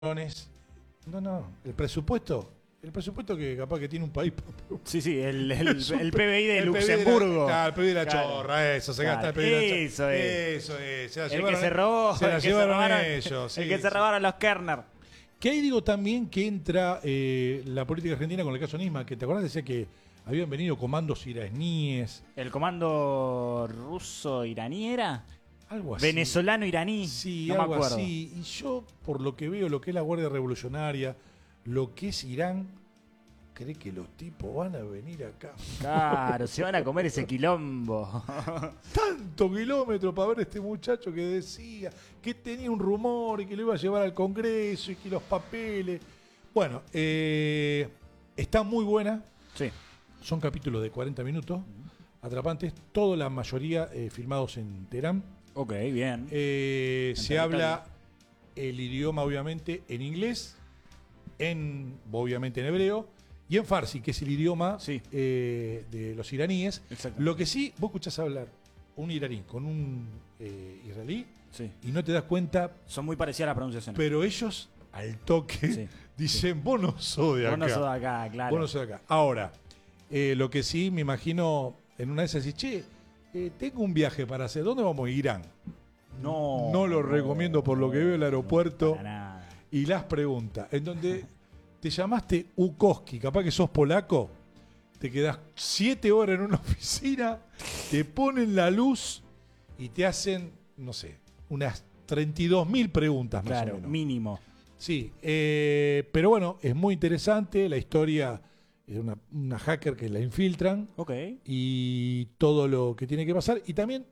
No, el presupuesto que capaz que tiene un país. Sí, el PBI de El Luxemburgo. Claro, el PBI de la Claro. chorra, eso, se gasta el PBI de la chorra. Eso es. El que se robó, se la el que llevaron se robaron, ellos. el que se robaron los Kerner. Que ahí digo también que entra la política argentina con el caso Nisman, que te acordás decía que habían venido comandos iraníes. ¿El comando ruso-iraní era? Algo así. Venezolano-iraní. Sí, no me algo acuerdo. así. Y yo, por lo que veo, lo que es la Guardia Revolucionaria, lo que es Irán, cree que los tipos van a venir acá. Claro, se van a comer ese quilombo. Tanto kilómetro para ver a este muchacho que decía que tenía un rumor y que lo iba a llevar al Congreso y que los papeles. Bueno, está muy buena. Sí. Son capítulos de 40 minutos, atrapantes, toda la mayoría filmados en Teherán. Ok, bien. Se habla el idioma, obviamente, en inglés, obviamente en hebreo, y en farsi, que es el idioma Sí. de los iraníes. Exacto. Lo que sí, vos escuchás hablar un iraní con un israelí Sí. y no te das cuenta, Son muy parecidas las pronunciaciones. pero ellos al toque Sí. dicen, vos no sos de acá. Vos no sos de acá, claro. Vos no sos de acá. Ahora, lo que sí me imagino, en una de esas decís, che, tengo un viaje para hacer, ¿dónde vamos? Irán. No lo recomiendo por lo que veo el aeropuerto. Para nada. Y las preguntas, en donde te llamaste Ukoski, capaz que sos polaco, te quedás 7 horas en una oficina, te ponen la luz y te hacen, no sé, unas 32.000 preguntas más o Claro, menos. mínimo. Sí, pero bueno, es muy interesante, la historia es una hacker que la infiltran Ok. y todo lo que tiene que pasar, y también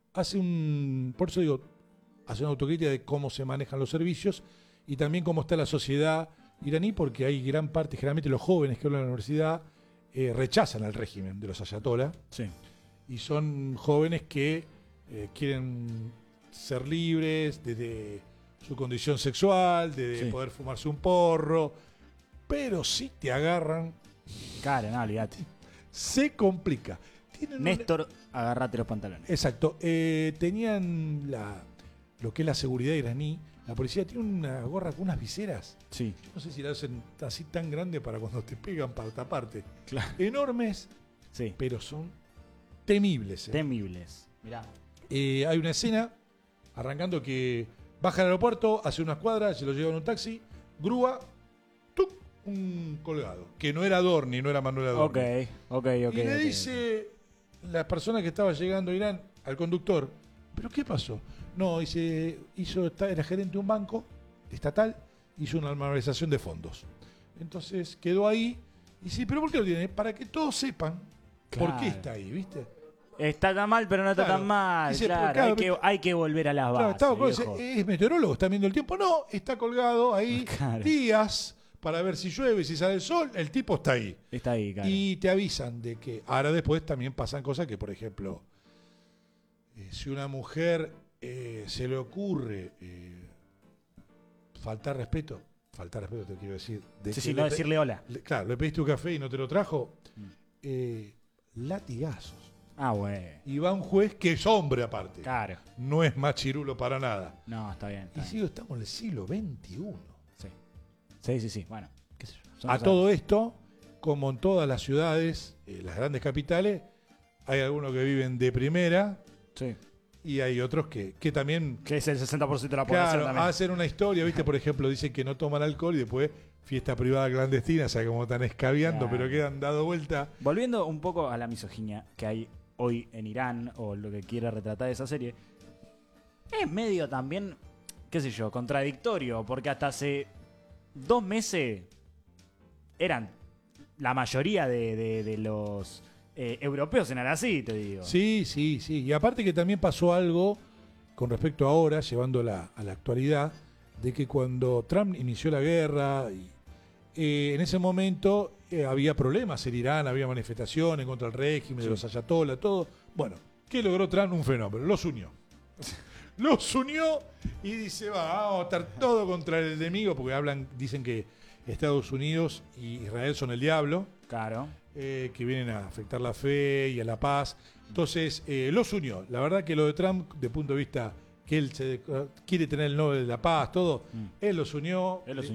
por eso digo, hace una autocrítica de cómo se manejan los servicios y también cómo está la sociedad iraní, porque hay gran parte, generalmente los jóvenes que hablan en la universidad rechazan al régimen de los ayatollah, Sí. y son jóvenes que quieren ser libres desde su condición sexual, de Sí. poder fumarse un porro, pero si te agarran, Claro, no, olvídate. se complica. Tienen Néstor, agárrate los pantalones. Exacto. Tenían lo que es la seguridad iraní. La policía tiene una gorra con unas viseras. Sí. Yo no sé si la hacen así tan grande para cuando te pegan para taparte. Claro. Enormes, Sí. pero son temibles. Temibles. Mirá. Hay una escena arrancando que baja al aeropuerto, hace unas cuadras, se lo lleva en un taxi, grúa, ¡tuc! Un colgado. Que no era Adorni, no era Manuel Adorni. Ok. Y le ok. dice la persona que estaba llegando a Irán al conductor, ¿pero qué pasó? No, era gerente de un banco estatal, hizo una malversación de fondos. Entonces quedó ahí y dice, ¿pero por qué lo tiene? Para que todos sepan por qué Claro. está ahí, ¿viste? Está tan mal, pero no está Claro. tan mal. Dice, claro, claro, hay que volver a las Claro, bases. estaba viejo. es meteorólogo, está viendo el tiempo. No, está colgado ahí Claro. días para ver si llueve, si sale el sol. El tipo está ahí. Está ahí, claro. Y te avisan de que ahora después también pasan cosas que, por ejemplo, si una mujer se le ocurre faltar respeto te quiero decir. Sí, no decirle hola. Claro, le pediste un café y no te lo trajo, latigazos. Ah, güey. Y va un juez que es hombre aparte. Claro. No es machirulo para nada. No, está bien. Y sigo, estamos en el siglo XXI. Sí. Bueno, qué sé yo. Son A cosas- todo esto, como en todas las ciudades, las grandes capitales, hay algunos que viven de primera Sí. y hay otros que también, Que es el 60% de la población claro, también. hacen una historia, ¿viste? Por ejemplo, dicen que no toman alcohol y después fiesta privada clandestina, o sea, como están escabeando, Claro. pero quedan dado vuelta. Volviendo un poco a la misoginia que hay hoy en Irán, o lo que quiere retratar esa serie, es medio también, qué sé yo, contradictorio, porque hasta hace 2 meses eran la mayoría de los europeos eran así, te digo. Sí. Y aparte que también pasó algo con respecto a ahora, llevándola a la actualidad, de que cuando Trump inició la guerra, en ese momento había problemas en Irán, había manifestaciones contra el régimen, de los ayatollah, todo. Bueno, ¿qué logró Trump? Un fenómeno, los unió. Los unió y dice, vamos a estar todo contra el enemigo, porque dicen que Estados Unidos y Israel son el diablo. Claro. Que vienen a afectar la fe y a la paz. Entonces, los unió. La verdad que lo de Trump, de punto de vista que él quiere tener el Nobel de la Paz, todo. Él los unió. Él los